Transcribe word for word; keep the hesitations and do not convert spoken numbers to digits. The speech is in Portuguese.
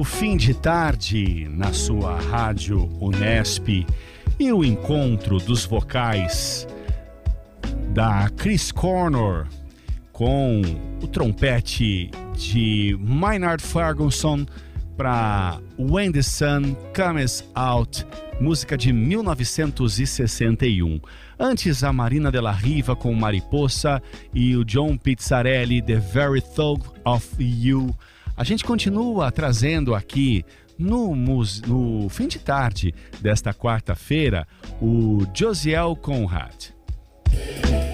fim de tarde na sua rádio Unesp e o encontro dos vocais da Chris Cornell com o trompete de Maynard Ferguson para When the Sun Comes Out, música de mil novecentos e sessenta e um. Antes, a Marina Della Riva com Mariposa e o John Pizzarelli, The Very Thought of You. A gente continua trazendo aqui no, no fim de tarde desta quarta-feira o Josiel Conrad.